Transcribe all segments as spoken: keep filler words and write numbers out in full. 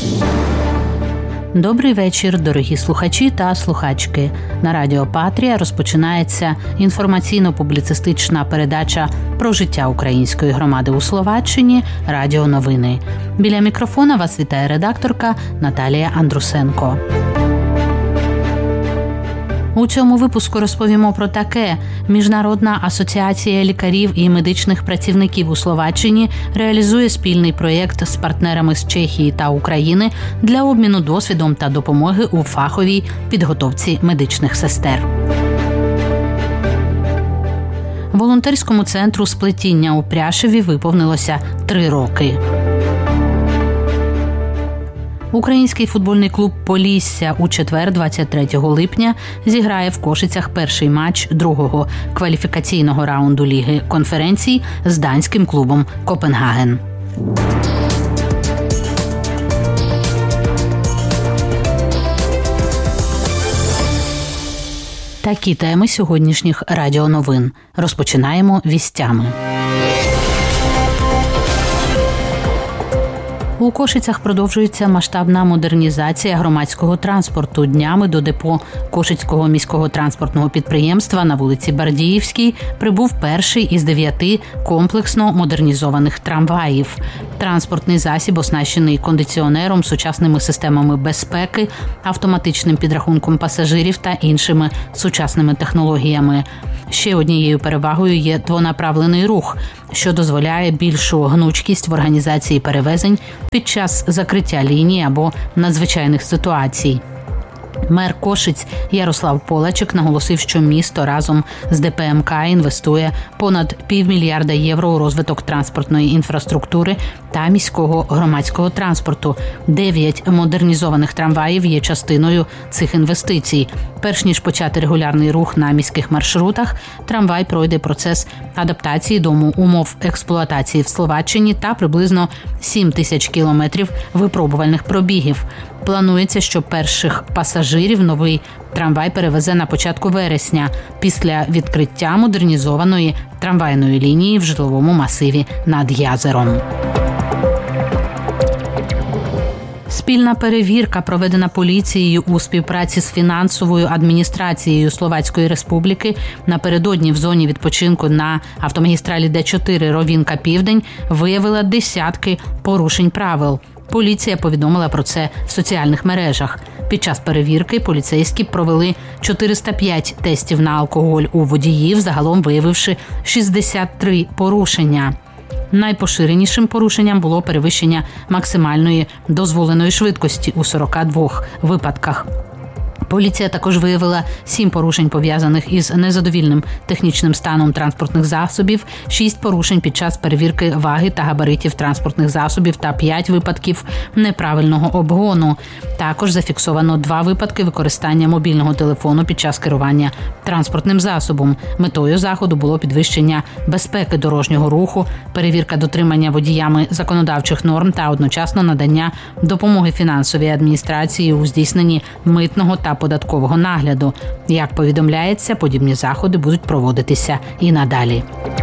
Добрий вечір, дорогі слухачі та слухачки. На Радіо Патрія розпочинається інформаційно-публіцистична передача про життя української громади у Словаччині «Радіо Новини». Біля мікрофона вас вітає редакторка Наталія Андрусенко. У цьому випуску розповімо про таке. Міжнародна асоціація лікарів і медичних працівників у Словаччині реалізує спільний проєкт з партнерами з Чехії та України для обміну досвідом та допомоги у фаховій підготовці медичних сестер. Волонтерському центру сплетіння у Пряшеві виповнилося три роки. Український футбольний клуб «Полісся» у четвер, двадцять третього липня, зіграє в Кошицях перший матч другого кваліфікаційного раунду Ліги конференцій з данським клубом «Копенгаген». Такі теми сьогоднішніх радіоновин. Розпочинаємо вістями. У Кошицях продовжується масштабна модернізація громадського транспорту. Днями до депо Кошицького міського транспортного підприємства на вулиці Бардіївській прибув перший із дев'яти комплексно модернізованих трамваїв. Транспортний засіб оснащений кондиціонером, сучасними системами безпеки, автоматичним підрахунком пасажирів та іншими сучасними технологіями. Ще однією перевагою є двонаправлений рух, що дозволяє більшу гнучкість в організації перевезень під час закриття ліній або надзвичайних ситуацій. Мер Кошиць Ярослав Полачик наголосив, що місто разом з Д П М К інвестує понад півмільярда євро у розвиток транспортної інфраструктури та міського громадського транспорту. Дев'ять модернізованих трамваїв є частиною цих інвестицій. Перш ніж почати регулярний рух на міських маршрутах, трамвай пройде процес адаптації до умов експлуатації в Словаччині та приблизно сім тисяч кілометрів випробувальних пробігів. Планується, що перших пасажирів новий трамвай перевезе на початку вересня після відкриття модернізованої трамвайної лінії в житловому масиві над Язером. Спільна перевірка, проведена поліцією у співпраці з фінансовою адміністрацією Словацької Республіки, напередодні в зоні відпочинку на автомагістралі Д чотири Ровінка-Південь виявила десятки порушень правил. Поліція повідомила про це в соціальних мережах. Під час перевірки поліцейські провели чотириста п'ять тестів на алкоголь у водіїв, загалом виявивши шістдесят три порушення. Найпоширенішим порушенням було перевищення максимальної дозволеної швидкості у сорока двох випадках. Поліція також виявила сім порушень, пов'язаних із незадовільним технічним станом транспортних засобів, шість порушень під час перевірки ваги та габаритів транспортних засобів та п'ять випадків неправильного обгону. Також зафіксовано два випадки використання мобільного телефону під час керування транспортним засобом. Метою заходу було підвищення безпеки дорожнього руху, перевірка дотримання водіями законодавчих норм та одночасно надання допомоги фінансовій адміністрації у здійсненні митного та податкового нагляду. Як повідомляється, подібні заходи будуть проводитися і надалі.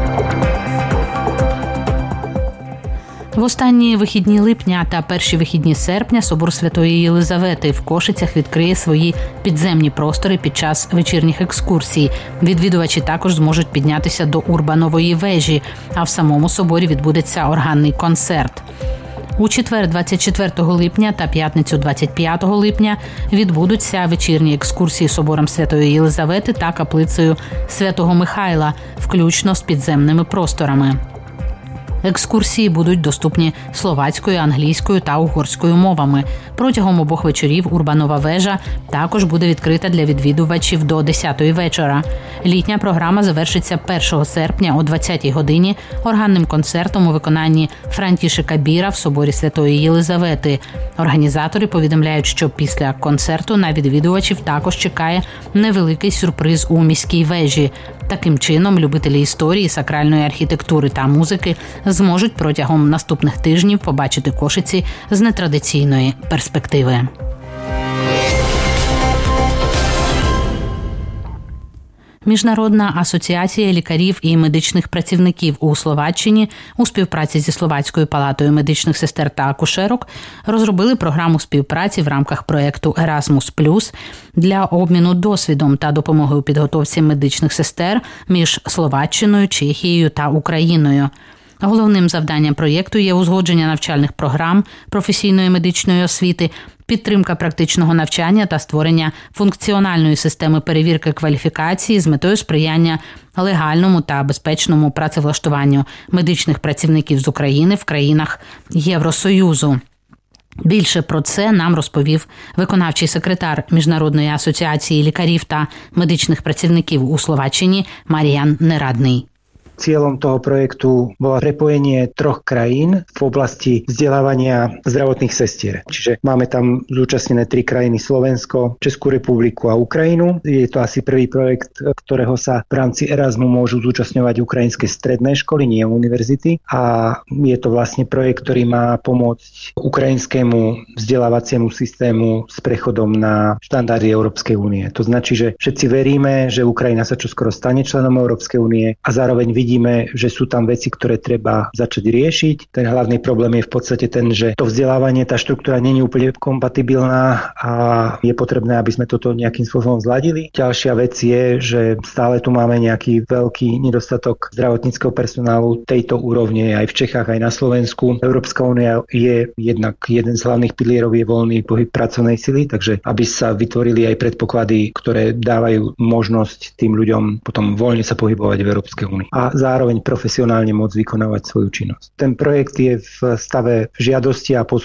В останні вихідні липня та перші вихідні серпня собор Святої Єлизавети в Кошицях відкриє свої підземні простори під час вечірніх екскурсій. Відвідувачі також зможуть піднятися до Урбанової вежі, а в самому соборі відбудеться органний концерт. У четвер, двадцять четвертого липня та п'ятницю, двадцять п'ятого липня, відбудуться вечірні екскурсії собором Святої Єлизавети та каплицею Святого Михайла, включно з підземними просторами. Екскурсії будуть доступні словацькою, англійською та угорською мовами. Протягом обох вечорів Урбанова вежа також буде відкрита для відвідувачів до десятої вечора. Літня програма завершиться першого серпня о двадцятій годині органним концертом у виконанні Франтішека Біра в соборі Святої Єлизавети. Організатори повідомляють, що після концерту на відвідувачів також чекає невеликий сюрприз у міській вежі. Таким чином, любителі історії, сакральної архітектури та музики зможуть протягом наступних тижнів побачити Кошиці з нетрадиційної перспективи. Міжнародна асоціація лікарів і медичних працівників у Словаччині у співпраці зі Словацькою палатою медичних сестер та акушерок розробили програму співпраці в рамках проєкту Erasmus плюс для обміну досвідом та допомоги у підготовці медичних сестер між Словаччиною, Чехією та Україною. Головним завданням проєкту є узгодження навчальних програм професійної медичної освіти, підтримка практичного навчання та створення функціональної системи перевірки кваліфікації з метою сприяння легальному та безпечному працевлаштуванню медичних працівників з України в країнах Євросоюзу. Більше про це нам розповів виконавчий секретар Міжнародної асоціації лікарів та медичних працівників у Словаччині Marian Neradný. Cieľom toho projektu bolo prepojenie troch krajín v oblasti vzdelávania zdravotných sestier. Čiže máme tam zúčastnené tri krajiny: Slovensko, Českú republiku a Ukrajinu. Je to asi prvý projekt, ktorého sa v rámci Erasmu môžu zúčastňovať ukrajinské stredné školy, nie univerzity. A je to vlastne projekt, ktorý má pomôcť ukrajinskému vzdelávaciemu systému s prechodom na štandardy Európskej únie. To značí, že všetci veríme, že Ukrajina sa čoskoro stane členom Európskej únie a zároveň vidíme, Vidíme, že sú tam veci, ktoré treba začať riešiť. Ten hlavný problém je v podstate ten, že to vzdelávanie, tá štruktúra nie je úplne kompatibilná a je potrebné, aby sme toto nejakým spôsobom zladili. Ďalšia vec je, že stále tu máme nejaký veľký nedostatok zdravotníckeho personálu tejto úrovne aj v Čechách, aj na Slovensku. Európska únia je jednak jeden z hlavných pilierov je voľný pohyb pracovnej sily, takže aby sa vytvorili aj predpoklady, ktoré dávajú možnosť tým ľuďom potom voľne sa pohybovať v Európskej únii a zároveň profesionálne môcť vykonávať svoju činnosť. Ten projekt je v stave žiadosti a